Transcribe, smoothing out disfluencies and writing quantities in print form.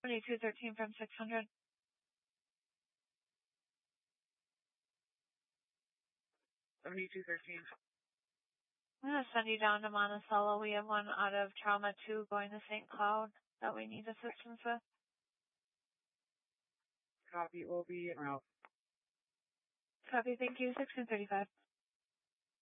7213 from 600. I'm going to send you down to Monticello. We have one out of Trauma 2 going to St. Cloud that we need assistance with. Copy. We'll be out. Copy. Thank you. 1635.